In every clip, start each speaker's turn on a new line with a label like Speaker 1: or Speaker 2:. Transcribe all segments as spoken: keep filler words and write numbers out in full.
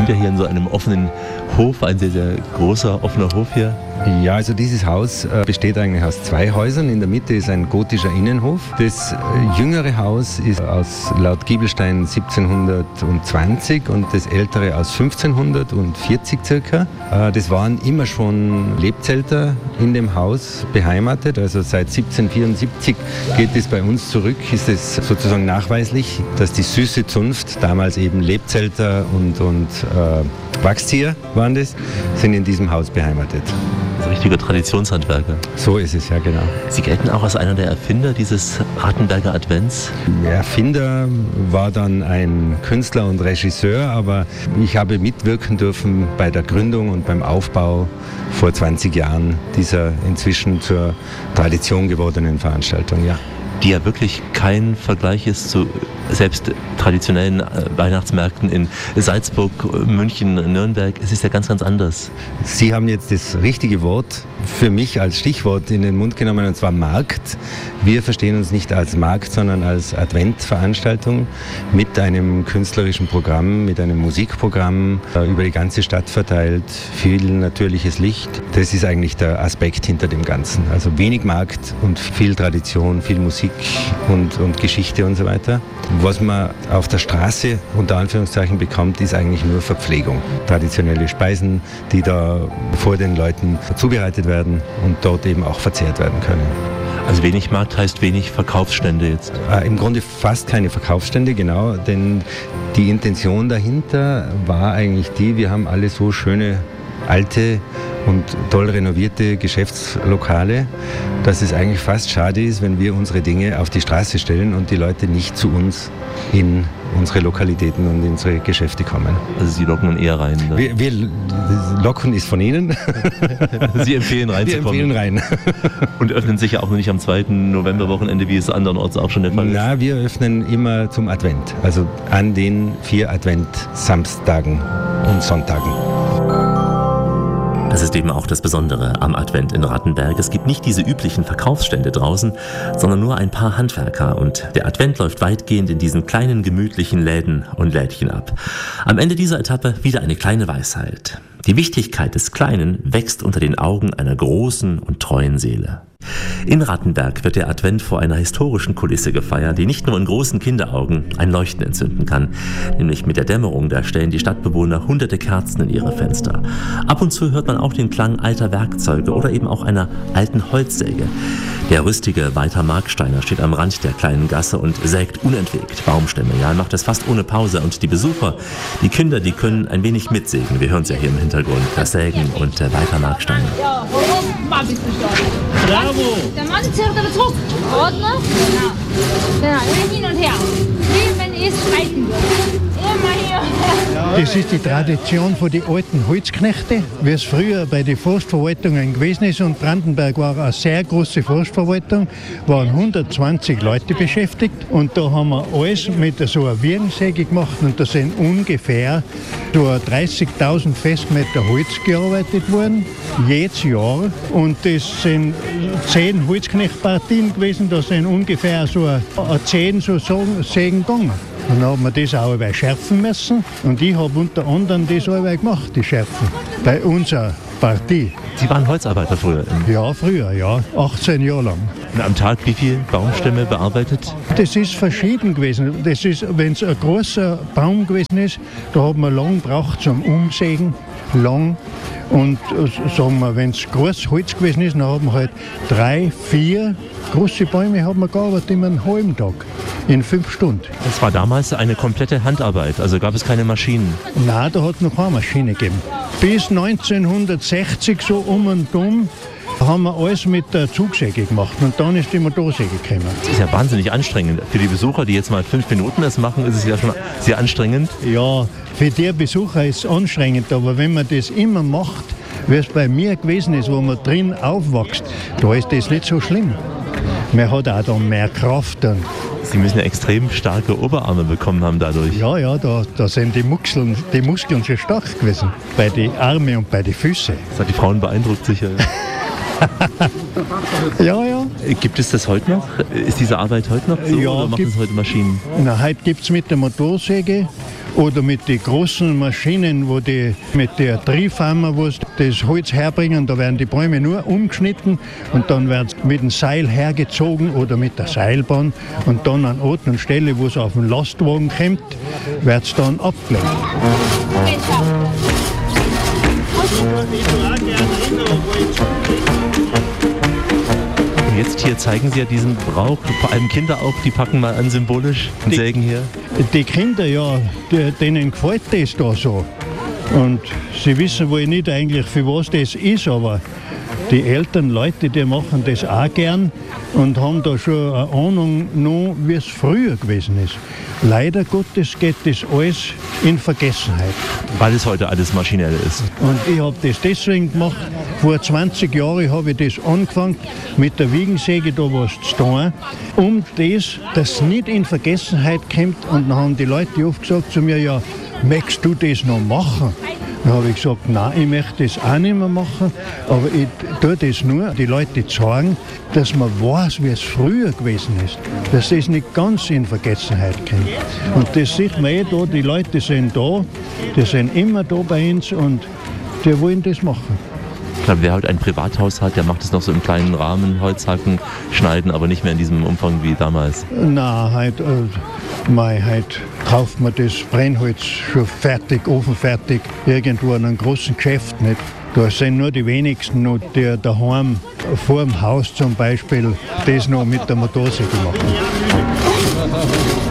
Speaker 1: ja hier in so einem offenen Hof, ein sehr, sehr großer offener Hof hier.
Speaker 2: Ja, also dieses Haus äh, besteht eigentlich aus zwei Häusern. In der Mitte ist ein gotischer Innenhof. Das äh, jüngere Haus ist aus laut Giebelstein siebzehnhundertzwanzig und das ältere aus fünfzehnhundertvierzig circa. Äh, das waren immer schon Lebzelter in dem Haus beheimatet. Also seit siebzehnhundertvierundsiebzig geht es bei uns zurück, ist es sozusagen nachweislich, dass die Süße Zunft, damals eben Lebzelter und, und äh, Wachszieher waren das, sind in diesem Haus beheimatet.
Speaker 1: Ein richtiger Traditionshandwerker.
Speaker 2: So ist es, ja, genau.
Speaker 1: Sie gelten auch als einer der Erfinder dieses Rattenberger Advents?
Speaker 2: Der Erfinder war dann ein Künstler und Regisseur, aber ich habe mitwirken dürfen bei der Gründung und beim Aufbau vor zwanzig Jahren dieser inzwischen zur Tradition gewordenen Veranstaltung, ja.
Speaker 1: Die ja wirklich kein Vergleich ist zu selbst traditionellen Weihnachtsmärkten in Salzburg, München, Nürnberg. Es ist ja ganz, ganz anders.
Speaker 2: Sie haben jetzt das richtige Wort für mich als Stichwort in den Mund genommen, und zwar Markt. Wir verstehen uns nicht als Markt, sondern als Adventveranstaltung mit einem künstlerischen Programm, mit einem Musikprogramm, über die ganze Stadt verteilt, viel natürliches Licht. Das ist eigentlich der Aspekt hinter dem Ganzen. Also wenig Markt und viel Tradition, viel Musik und, und Geschichte und so weiter. Was man auf der Straße unter Anführungszeichen bekommt, ist eigentlich nur Verpflegung. Traditionelle Speisen, die da vor den Leuten zubereitet werden und dort eben auch verzehrt werden können.
Speaker 1: Also wenig Markt heißt wenig Verkaufsstände jetzt?
Speaker 2: Äh, Im Grunde fast keine Verkaufsstände, genau, denn die Intention dahinter war eigentlich die, wir haben alle so schöne alte und toll renovierte Geschäftslokale, dass es eigentlich fast schade ist, wenn wir unsere Dinge auf die Straße stellen und die Leute nicht zu uns in unsere Lokalitäten und in unsere Geschäfte kommen.
Speaker 1: Also Sie locken eher rein? Ne?
Speaker 2: Wir, wir locken ist von Ihnen.
Speaker 1: Sie empfehlen reinzukommen?
Speaker 2: Wir empfehlen rein.
Speaker 1: Und öffnen sich ja auch nicht am zweiten Novemberwochenende, wie es andernorts auch schon der Fall ist?
Speaker 2: Na, wir öffnen immer zum Advent, also an den vier Advent-Samstagen und Sonntagen.
Speaker 1: Das ist eben auch das Besondere am Advent in Rattenberg. Es gibt nicht diese üblichen Verkaufsstände draußen, sondern nur ein paar Handwerker. Und der Advent läuft weitgehend in diesen kleinen, gemütlichen Läden und Lädchen ab. Am Ende dieser Etappe wieder eine kleine Weisheit. Die Wichtigkeit des Kleinen wächst unter den Augen einer großen und treuen Seele. In Rattenberg wird der Advent vor einer historischen Kulisse gefeiert, die nicht nur in großen Kinderaugen ein Leuchten entzünden kann. Nämlich mit der Dämmerung, da stellen die Stadtbewohner hunderte Kerzen in ihre Fenster. Ab und zu hört man auch den Klang alter Werkzeuge oder eben auch einer alten Holzsäge. Der rüstige Walter Marksteiner steht am Rand der kleinen Gasse und sägt unentwegt Baumstämme. Ja, er macht das fast ohne Pause. Und die Besucher, die Kinder, die können ein wenig mitsägen. Wir hören es ja hier im Hintergrund, das Sägen und äh, Walter Marksteiner.
Speaker 3: Ja, mal bist du stark. Bravo! Der Mann zählt aber zurück. Ordner? Genau. Genau, immer hin und her. Wie wenn es streiten würde. Immer hier und her.
Speaker 4: Das ist die Tradition von den alten Holzknechte, wie es früher bei den Forstverwaltungen gewesen ist. Und Brandenberg war eine sehr große Forstverwaltung, waren hundertzwanzig Leute beschäftigt. Und da haben wir alles mit so einer Wirrensäge gemacht. Und da sind ungefähr so dreißigtausend Festmeter Holz gearbeitet worden, jedes Jahr. Und das sind zehn Holzknechtpartien gewesen, da sind ungefähr so eine zehn so Sägen gegangen. Und dann haben wir das auch schärfen müssen. Und ich habe unter anderem das auch gemacht, die Schärfen, bei unserer Partie.
Speaker 1: Sie waren Holzarbeiter früher?
Speaker 4: Ja, früher, ja. achtzehn Jahre lang.
Speaker 1: Und am Tag wie viele Baumstämme bearbeitet?
Speaker 4: Das ist verschieden gewesen. Das ist, wenn es ein großer Baum gewesen ist, da hat man lang gebraucht zum Umsägen. Lang. Und sagen wir, wenn es großes Holz gewesen ist, dann haben wir halt drei, vier große Bäume haben wir gearbeitet in einem halben Tag, in fünf Stunden.
Speaker 1: Das war damals eine komplette Handarbeit, also gab es keine Maschinen?
Speaker 4: Nein, da hat es noch keine Maschine gegeben. Bis neunzehnhundertsechzig, so um und um, haben wir alles mit der Zugsäge gemacht und dann ist die Motorsäge gekommen.
Speaker 1: Das ist ja wahnsinnig anstrengend. Für die Besucher, die jetzt mal fünf Minuten das machen, ist es ja schon sehr anstrengend.
Speaker 4: Ja, für die Besucher ist es anstrengend, aber wenn man das immer macht, wie es bei mir gewesen ist, wo man drin aufwächst, da ist das nicht so schlimm. Man hat auch dann mehr Kraft. Dann.
Speaker 1: Sie müssen ja extrem starke Oberarme bekommen haben dadurch.
Speaker 4: Ja, ja, da, da sind die Muskeln, die Muskeln schon stark gewesen, bei den Armen und bei den Füßen.
Speaker 1: Das hat die Frauen beeindruckt sicher.
Speaker 4: Ja, ja.
Speaker 1: Gibt es das heute noch? Ist diese Arbeit heute noch so
Speaker 4: Ja,
Speaker 1: oder machen
Speaker 4: gibt-
Speaker 1: es heute Maschinen?
Speaker 4: Na, heute gibt es mit der Motorsäge oder mit den großen Maschinen, wo die mit der Triebhammer, wo sie das Holz herbringen, da werden die Bäume nur umgeschnitten und dann werden sie mit dem Seil hergezogen oder mit der Seilbahn und dann an Ort und Stelle, wo es auf den Lastwagen kommt, wird es dann abgelegt.
Speaker 1: Jetzt hier zeigen Sie ja diesen Brauch, vor allem Kinder auch, die packen mal an symbolisch und
Speaker 4: Die-
Speaker 1: sägen hier.
Speaker 4: Die Kinder, ja, die, denen gefällt das da so. Und sie wissen wohl nicht eigentlich, für was das ist, aber die älteren Leute, die machen das auch gern und haben da schon eine Ahnung noch, wie es früher gewesen ist. Leider Gottes geht das alles in Vergessenheit.
Speaker 1: Weil es heute alles maschinell ist.
Speaker 4: Und ich habe das deswegen gemacht. Vor zwanzig Jahren habe ich das angefangen, mit der Wiegensäge da was zu tun, um das, dass es nicht in Vergessenheit kommt. Und dann haben die Leute oft gesagt zu mir, ja, möchtest du das noch machen? Dann habe ich gesagt, nein, ich möchte das auch nicht mehr machen, aber ich tue das nur, die Leute zeigen, dass man weiß, wie es früher gewesen ist, dass das nicht ganz in Vergessenheit kommt. Und das sieht man eh da, die Leute sind da, die sind immer da bei uns und die wollen das machen.
Speaker 1: Ich glaube, wer heute ein Privathaus hat, der macht es noch so im kleinen Rahmen, Holzhacken, schneiden, aber nicht mehr in diesem Umfang wie damals.
Speaker 4: Na, halt, äh, mei, halt kauft man das Brennholz schon fertig, ofenfertig, irgendwo in einem großen Geschäft nicht. Da sind nur die wenigsten noch, die daheim vor dem Haus zum Beispiel das noch mit der Motorsäge machen.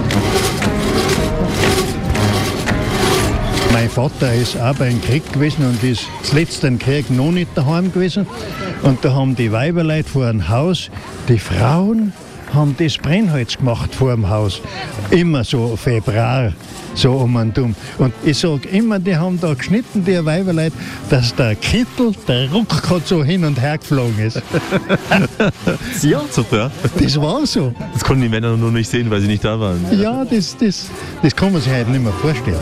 Speaker 4: Mein Vater ist auch beim Krieg gewesen und ist das letzte Krieg noch nicht daheim gewesen. Und da haben die Weiberleute vor dem Haus, die Frauen haben das Brennholz gemacht vor dem Haus. Immer so Februar, so um und um. Und ich sage immer, die haben da geschnitten, die Weiberleute, dass der Kittel, der Ruck so hin und her geflogen ist. Ja,
Speaker 1: Super.
Speaker 4: das war so.
Speaker 1: Das konnten die Männer nur nicht sehen, weil sie nicht da waren.
Speaker 4: Ja, das, das, das kann man sich heute nicht mehr vorstellen.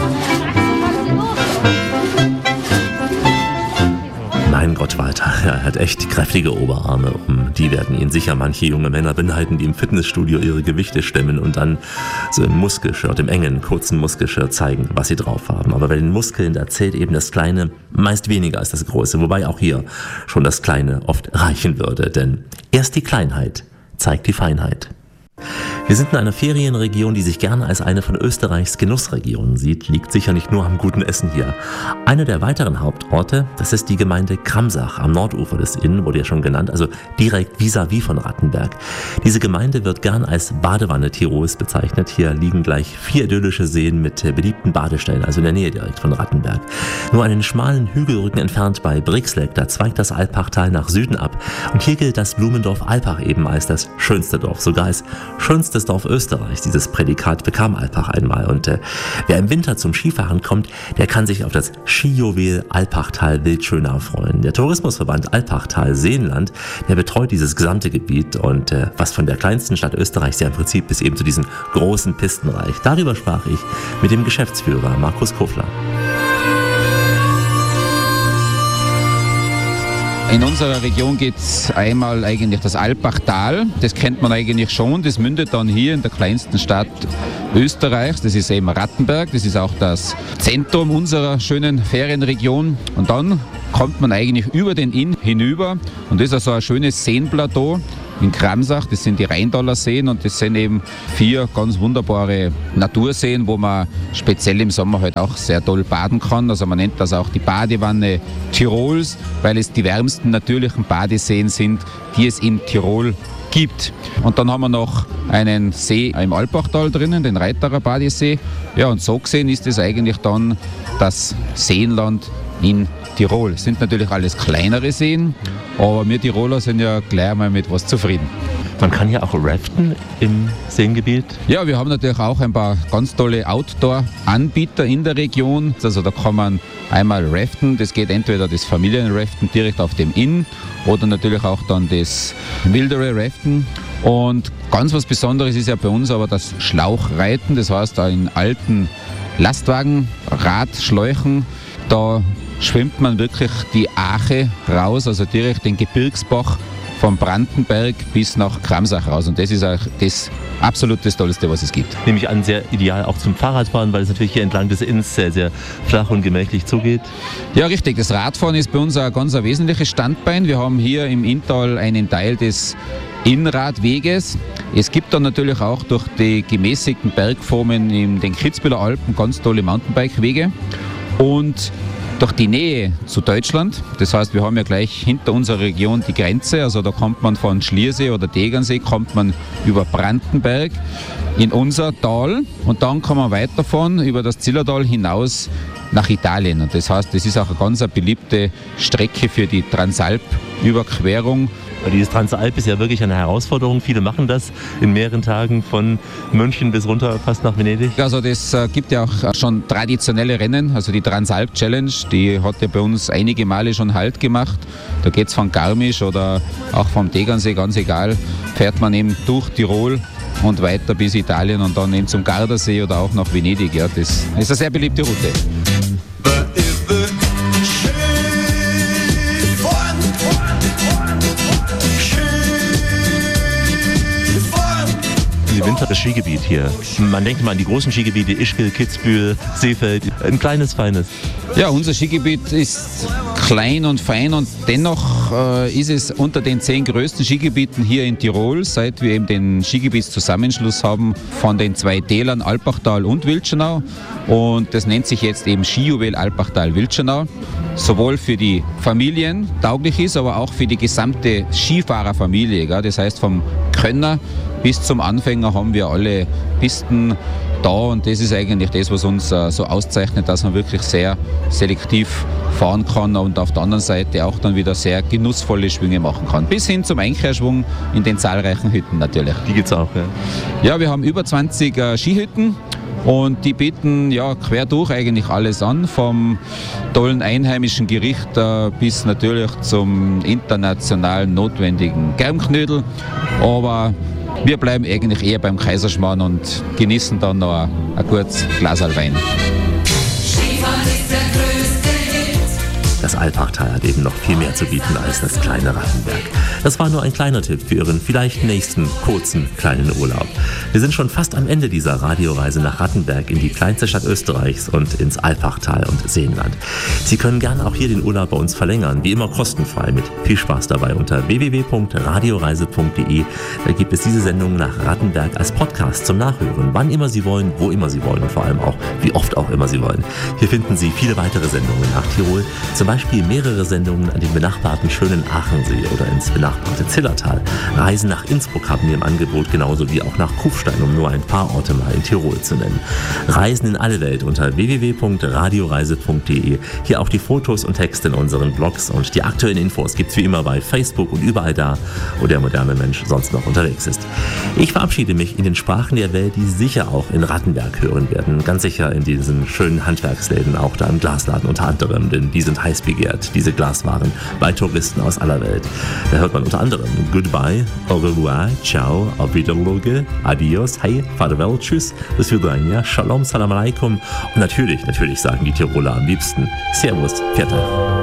Speaker 1: Mein Gott, Walter, er hat echt kräftige Oberarme. Um die werden ihn sicher manche junge Männer beneiden, die im Fitnessstudio ihre Gewichte stemmen und dann so im Muskelshirt, im engen, kurzen Muskelshirt zeigen, was sie drauf haben. Aber bei den Muskeln, da zählt eben das Kleine meist weniger als das Große, wobei auch hier schon das Kleine oft reichen würde. Denn erst die Kleinheit zeigt die Feinheit. Wir sind in einer Ferienregion, die sich gerne als eine von Österreichs Genussregionen sieht, liegt sicher nicht nur am guten Essen hier. Einer der weiteren Hauptorte, das ist die Gemeinde Kramsach am Nordufer des Inn, wurde ja schon genannt, also direkt vis-à-vis von Rattenberg. Diese Gemeinde wird gern als Badewanne Tirols bezeichnet. Hier liegen gleich vier idyllische Seen mit beliebten Badestellen, also in der Nähe direkt von Rattenberg. Nur einen schmalen Hügelrücken entfernt bei Brixleck, da zweigt das Alpachtal nach Süden ab. Und hier gilt das Blumendorf Alpach eben als das schönste Dorf, sogar als schönstes Dorf Österreichs. Dieses Prädikat bekam Alpach einmal. Und äh, wer im Winter zum Skifahren kommt, der kann sich auf das Skijuwel Alpachtal Wildschönau freuen. Der Tourismusverband Alpachtal Seenland, der betreut dieses gesamte Gebiet und äh, was von der kleinsten Stadt Österreichs ja im Prinzip bis eben zu diesen großen Pisten reicht. Darüber sprach ich mit dem Geschäftsführer Markus Kofler.
Speaker 5: In unserer Region gibt es einmal eigentlich das Alpachtal, das kennt man eigentlich schon, das mündet dann hier in der kleinsten Stadt Österreichs, das ist eben Rattenberg, das ist auch das Zentrum unserer schönen Ferienregion und dann kommt man eigentlich über den Inn hinüber und das ist also ein schönes Seenplateau in Kramsach, das sind die Rheindaler Seen und das sind eben vier ganz wunderbare Naturseen, wo man speziell im Sommer halt auch sehr toll baden kann. Also man nennt das auch die Badewanne Tirols, weil es die wärmsten natürlichen Badeseen sind, die es in Tirol gibt. Und dann haben wir noch einen See im Alpachtal drinnen, den Reiterer Badesee. Ja, und so gesehen ist es eigentlich dann das Seenland in Tirol. Es sind natürlich alles kleinere Seen, aber wir Tiroler sind ja gleich einmal mit was zufrieden.
Speaker 1: Man kann hier auch raften im Seengebiet.
Speaker 5: Ja, wir haben natürlich auch ein paar ganz tolle Outdoor-Anbieter in der Region. Also da kann man einmal raften, das geht entweder das Familienraften direkt auf dem Inn oder natürlich auch dann das wildere Raften. Und ganz was Besonderes ist ja bei uns aber das Schlauchreiten, das heißt da in alten Lastwagen, Radschläuchen, da schwimmt man wirklich die Ache raus, also direkt den Gebirgsbach von Brandenberg bis nach Kramsach raus. Und das ist auch das absolut das Tollste, was es gibt.
Speaker 1: Nehme ich an, sehr ideal auch zum Fahrradfahren, weil es natürlich hier entlang des Inns sehr, sehr flach und gemächlich zugeht.
Speaker 5: Ja, richtig. Das Radfahren ist bei uns ein ganz ein wesentliches Standbein. Wir haben hier im Inntal einen Teil des Innradweges. Es gibt dann natürlich auch durch die gemäßigten Bergformen in den Kitzbüheler Alpen ganz tolle Mountainbike-Wege. Und durch die Nähe zu Deutschland, das heißt, wir haben ja gleich hinter unserer Region die Grenze, also da kommt man von Schliersee oder Tegernsee, kommt man über Brandenberg in unser Tal und dann kann man weiterfahren über das Zillertal hinaus nach Italien. Und das heißt, das ist auch eine ganz eine beliebte Strecke für die Transalp-Überquerung.
Speaker 1: Dieses Transalp ist ja wirklich eine Herausforderung. Viele machen das in mehreren Tagen von München bis runter fast nach Venedig.
Speaker 5: Also das äh, gibt ja auch schon traditionelle Rennen, also die Transalp Challenge, die hat ja bei uns einige Male schon Halt gemacht. Da geht es von Garmisch oder auch vom Tegernsee, ganz egal, fährt man eben durch Tirol und weiter bis Italien und dann eben zum Gardasee oder auch nach Venedig. Ja, das ist eine sehr beliebte Route.
Speaker 1: Winter das Skigebiet hier. Man denkt mal an die großen Skigebiete, Ischgl, Kitzbühel, Seefeld, ein kleines, feines.
Speaker 5: Ja, unser Skigebiet ist klein und fein und dennoch äh, ist es unter den zehn größten Skigebieten hier in Tirol, seit wir eben den Skigebietszusammenschluss haben von den zwei Tälern Alpachtal und Wildschenau. Und das nennt sich jetzt eben Skijuwel Alpachtal-Wildschenau. Sowohl für die Familien tauglich ist, aber auch für die gesamte Skifahrerfamilie. Gell? Das heißt, vom Könner bis zum Anfänger haben wir alle Pisten da und das ist eigentlich das, was uns äh, so auszeichnet, dass man wirklich sehr selektiv fahren kann und auf der anderen Seite auch dann wieder sehr genussvolle Schwünge machen kann. Bis hin zum Einkehrschwung in den zahlreichen Hütten natürlich.
Speaker 1: Die gibt's auch, ja?
Speaker 5: Ja, wir haben über zwanzig äh, Skihütten. Und die bieten ja quer durch eigentlich alles an, vom tollen einheimischen Gericht äh, bis natürlich zum internationalen notwendigen Germknödel. Aber wir bleiben eigentlich eher beim Kaiserschmarrn und genießen dann noch ein, ein gutes Glaserl Wein.
Speaker 1: Das Alpachtal hat eben noch viel mehr zu bieten als das kleine Rattenberg. Das war nur ein kleiner Tipp für Ihren vielleicht nächsten kurzen kleinen Urlaub. Wir sind schon fast am Ende dieser Radioreise nach Rattenberg in die kleinste Stadt Österreichs und ins Alpachtal und Seenland. Sie können gerne auch hier den Urlaub bei uns verlängern, wie immer kostenfrei, mit viel Spaß dabei unter w w w punkt radioreise punkt de. Da gibt es diese Sendung nach Rattenberg als Podcast zum Nachhören, wann immer Sie wollen, wo immer Sie wollen und vor allem auch, wie oft auch immer Sie wollen. Hier finden Sie viele weitere Sendungen nach Tirol, zum Beispiel mehrere Sendungen an den benachbarten schönen Aachensee oder ins benachbarte Zillertal. Reisen nach Innsbruck haben wir im Angebot, genauso wie auch nach Kufstein, um nur ein paar Orte mal in Tirol zu nennen. Reisen in alle Welt unter w w w punkt radioreise punkt de. Hier auch die Fotos und Texte in unseren Blogs und die aktuellen Infos gibt's wie immer bei Facebook und überall da, wo der moderne Mensch sonst noch unterwegs ist. Ich verabschiede mich in den Sprachen der Welt, die Sie sicher auch in Rattenberg hören werden. Ganz sicher in diesen schönen Handwerksläden, auch da im Glasladen unter anderem, denn die sind heiß begehrt, diese Glaswaren, bei Touristen aus aller Welt. Da hört man unter anderem Goodbye, au revoir, ciao, auf Wiedersehen, adios, hey, farewell, tschüss, bis wieder, shalom, salam alaikum und natürlich, natürlich sagen die Tiroler am liebsten Servus, Pfiat.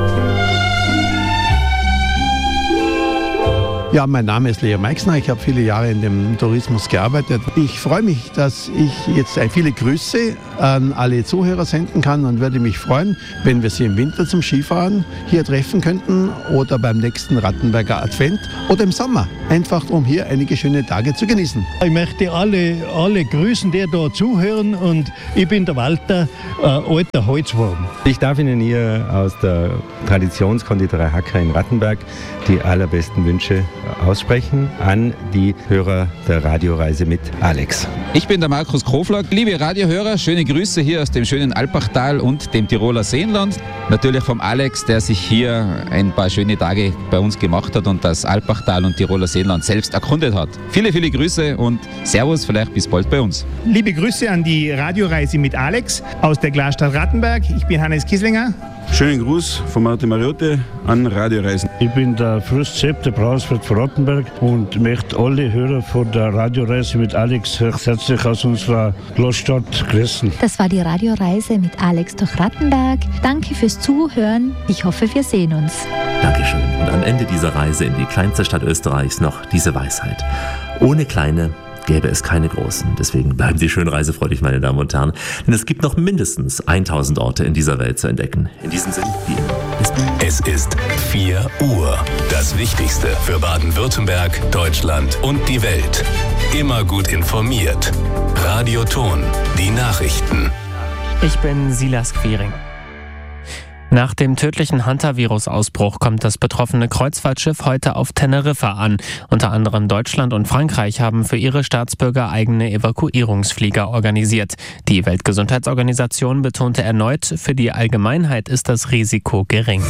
Speaker 6: Ja, mein Name ist Leo Meixner, ich habe viele Jahre in dem Tourismus gearbeitet. Ich freue mich, dass ich jetzt viele Grüße an alle Zuhörer senden kann und würde mich freuen, wenn wir Sie im Winter zum Skifahren hier treffen könnten oder beim nächsten Rattenberger Advent oder im Sommer, einfach um hier einige schöne Tage zu genießen.
Speaker 4: Ich möchte alle, alle grüßen, die da zuhören und ich bin der Walter, äh, alter Holzwurm.
Speaker 2: Ich darf Ihnen hier aus der Traditionskonditorei Hacker in Rattenberg die allerbesten Wünsche aussprechen an die Hörer der Radioreise mit Alex.
Speaker 5: Ich bin der Markus Kofler. Liebe Radiohörer, schöne Grüße hier aus dem schönen Alpachtal und dem Tiroler Seenland. Natürlich vom Alex, der sich hier ein paar schöne Tage bei uns gemacht hat und das Alpachtal und Tiroler Seenland selbst erkundet hat. Viele, viele Grüße und Servus, vielleicht bis bald bei uns.
Speaker 7: Liebe Grüße an die Radioreise mit Alex aus der Glasstadt Rattenberg. Ich bin Hannes Kieslinger Schönen Gruß von Martin Mariotte an Radioreisen.
Speaker 8: Ich bin der Fürst Sepp, der Brauswirt von Rattenberg und möchte alle Hörer von der Radioreise mit Alex recht herzlich aus unserer Großstadt grüßen.
Speaker 9: Das war die Radioreise mit Alex durch Rattenberg. Danke fürs Zuhören. Ich hoffe, wir sehen uns.
Speaker 1: Dankeschön. Und am Ende dieser Reise in die kleinste Stadt Österreichs noch diese Weisheit. Ohne kleine gäbe es keine großen. Deswegen bleiben Sie schön reisefreudig, meine Damen und Herren. Denn es gibt noch mindestens tausend Orte in dieser Welt zu entdecken. In diesem Sinne, wie immer. Bis bald.
Speaker 10: Es ist vier Uhr. Das Wichtigste für Baden-Württemberg, Deutschland und die Welt. Immer gut informiert. Radio Ton. Die Nachrichten.
Speaker 11: Ich bin Silas Quiring. Nach dem tödlichen Hantavirus-Ausbruch kommt das betroffene Kreuzfahrtschiff heute auf Teneriffa an. Unter anderem Deutschland und Frankreich haben für ihre Staatsbürger eigene Evakuierungsflieger organisiert. Die Weltgesundheitsorganisation betonte erneut, für die Allgemeinheit ist das Risiko gering.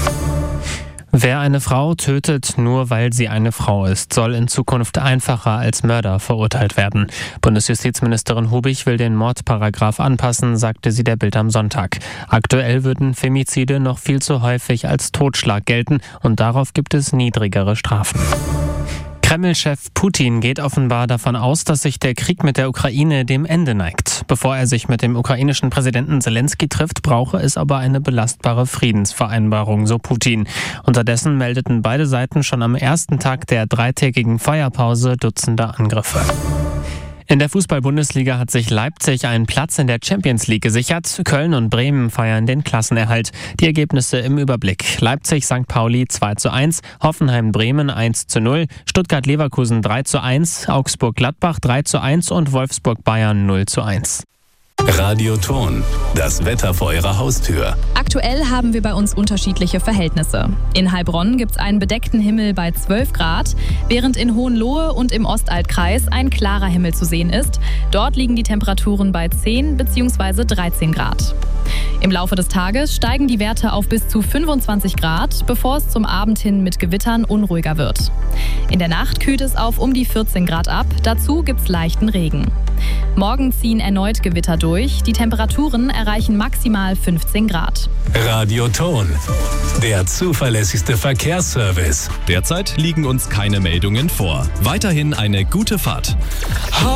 Speaker 11: Wer eine Frau tötet, nur weil sie eine Frau ist, soll in Zukunft einfacher als Mörder verurteilt werden. Bundesjustizministerin Hubig will den Mordparagraf anpassen, sagte sie der Bild am Sonntag. Aktuell würden Femizide noch viel zu häufig als Totschlag gelten und darauf gibt es niedrigere Strafen. Kreml-Chef Putin geht offenbar davon aus, dass sich der Krieg mit der Ukraine dem Ende neigt. Bevor er sich mit dem ukrainischen Präsidenten Zelensky trifft, brauche es aber eine belastbare Friedensvereinbarung, so Putin. Unterdessen meldeten beide Seiten schon am ersten Tag der dreitägigen Feuerpause Dutzende Angriffe. In der Fußball-Bundesliga hat sich Leipzig einen Platz in der Champions League gesichert. Köln und Bremen feiern den Klassenerhalt. Die Ergebnisse im Überblick. Leipzig Sankt Pauli zwei zu eins, Hoffenheim-Bremen eins zu null, Stuttgart-Leverkusen drei zu eins, Augsburg-Gladbach drei zu eins und Wolfsburg-Bayern null zu eins.
Speaker 10: Radio Ton. Das Wetter vor Ihrer Haustür.
Speaker 12: Aktuell haben wir bei uns unterschiedliche Verhältnisse. In Heilbronn gibt es einen bedeckten Himmel bei zwölf Grad, während in Hohenlohe und im Ostaltkreis ein klarer Himmel zu sehen ist. Dort liegen die Temperaturen bei zehn bzw. dreizehn Grad. Im Laufe des Tages steigen die Werte auf bis zu fünfundzwanzig Grad, bevor es zum Abend hin mit Gewittern unruhiger wird. In der Nacht kühlt es auf um die vierzehn Grad ab, dazu gibt es leichten Regen. Morgen ziehen erneut Gewitter durch, die Temperaturen erreichen maximal fünfzehn Grad.
Speaker 10: Radio Ton, der zuverlässigste Verkehrsservice.
Speaker 13: Derzeit liegen uns keine Meldungen vor. Weiterhin eine gute Fahrt.